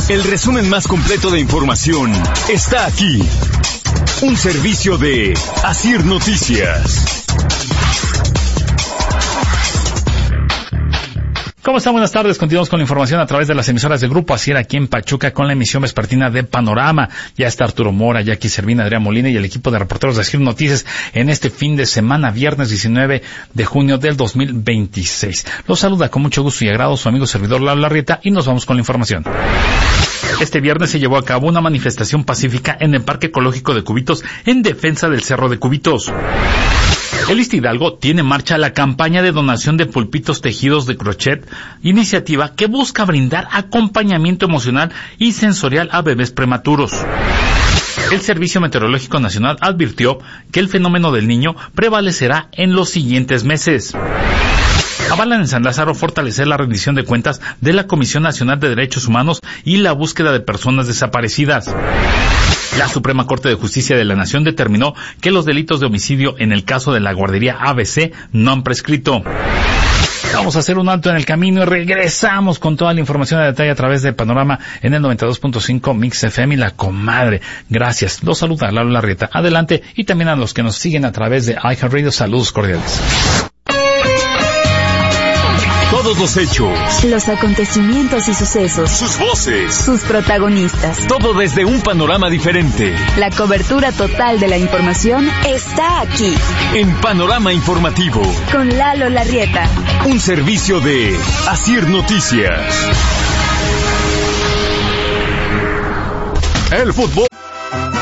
El resumen más completo de información está aquí. Un servicio de Asir Noticias. ¿Cómo están? Buenas tardes. Continuamos con la información a través de las emisoras del Grupo Asir aquí en Pachuca con la emisión vespertina de Panorama. Ya está Arturo Mora, Jackie Servina, Adrián Molina y el equipo de reporteros de Asir Noticias en este fin de semana, viernes 19 de junio del 2026. Los saluda con mucho gusto y agrado su amigo servidor Lalo Larrieta y nos vamos con la información. Este viernes se llevó a cabo una manifestación pacífica en el Parque Ecológico de Cubitos en defensa del Cerro de Cubitos. El Hidalgo tiene en marcha la campaña de donación de pulpitos tejidos de crochet, iniciativa que busca brindar acompañamiento emocional y sensorial a bebés prematuros. El Servicio Meteorológico Nacional advirtió que el fenómeno del Niño prevalecerá en los siguientes meses. Avalan en San Lázaro fortalecer la rendición de cuentas de la Comisión Nacional de Derechos Humanos y la búsqueda de personas desaparecidas. La Suprema Corte de Justicia de la Nación determinó que los delitos de homicidio en el caso de la guardería ABC no han prescrito. Vamos a hacer un alto en el camino y regresamos con toda la información a detalle a través de Panorama en el 92.5 Mix FM y La Comadre. Gracias. Los saluda Lalo Larrieta. Adelante, y también a los que nos siguen a través de iHeartRadio, saludos cordiales. Todos los hechos, los acontecimientos y sucesos, sus voces, sus protagonistas, todo desde un panorama diferente. La cobertura total de la información está aquí, en Panorama Informativo, con Lalo Larrieta. Un servicio de Asir Noticias. El fútbol.